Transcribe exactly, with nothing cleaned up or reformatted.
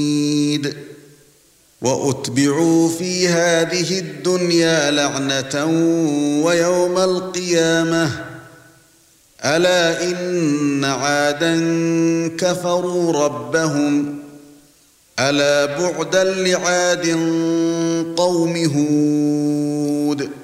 وَأُتْبِعُوا فِي هَذِهِ الدُّنْيَا لَعْنَةً وَيَوْمَ الْقِيَامَةِ أَلَا إِنَّ عَادًا كَفَرُوا رَبَّهُمْ أَلَا بُعْدًا لِعَادٍ قَوْمِ هُودٍ